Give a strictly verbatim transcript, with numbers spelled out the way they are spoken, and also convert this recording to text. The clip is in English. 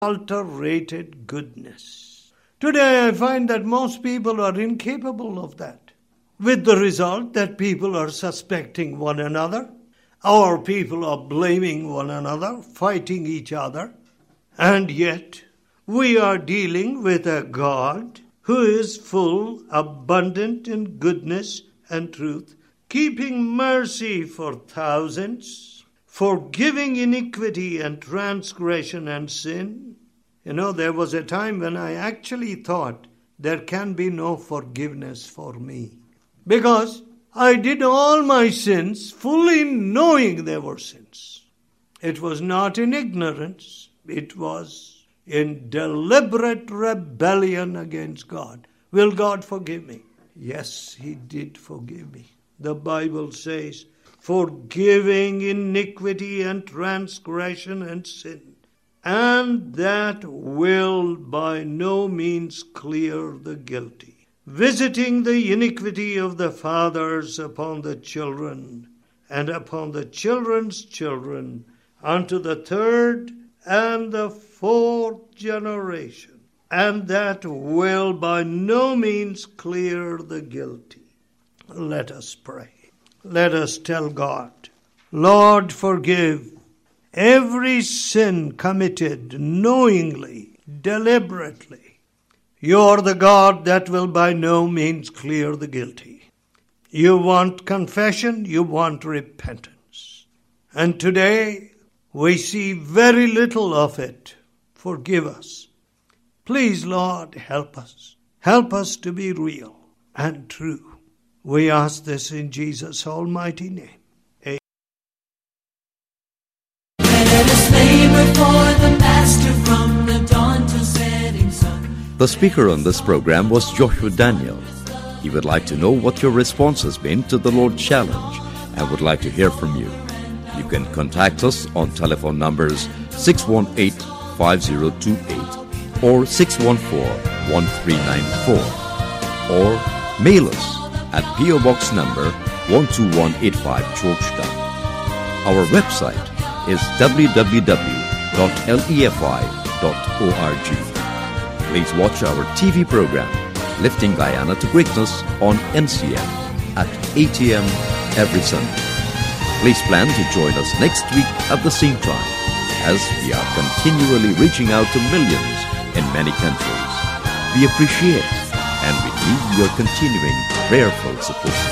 unadulterated goodness. Today I find that most people are incapable of that, with the result that people are suspecting one another, or people are blaming one another, fighting each other, and yet we are dealing with a God who is full, abundant in goodness and truth, keeping mercy for thousands, forgiving iniquity and transgression and sin. You know, there was a time when I actually thought there can be no forgiveness for me, because I did all my sins fully knowing they were sins. It was not in ignorance, it was in deliberate rebellion against God. Will God forgive me? Yes, He did forgive me. The Bible says, forgiving iniquity and transgression and sin, and that will by no means clear the guilty, visiting the iniquity of the fathers upon the children, and upon the children's children, unto the third and the fourth generation, and that will by no means clear the guilty. Let us pray. Let us tell God, Lord, forgive every sin committed knowingly, deliberately. You're the God that will by no means clear the guilty. You want confession, you want repentance. And today we see very little of it. Forgive us. Please, Lord, help us. Help us to be real and true. We ask this in Jesus' almighty name. Amen. Let us labor for the Master from the dawn to setting sun. The speaker on this program was Joshua Daniel. He would like to know what your response has been to the Lord Challenge and would like to hear from you. You can contact us on telephone numbers six one eight, five zero two eight or six one four, one three nine four, or mail us at P O Box number one two one eight five, Georgetown. Our website is w w w dot lefi dot org. Please watch our T V program, Lifting Guyana to Greatness, on N C M at eight a m every Sunday. Please plan to join us next week at the same time, as we are continually reaching out to millions in many countries. We appreciate and we need your continuing prayerful support.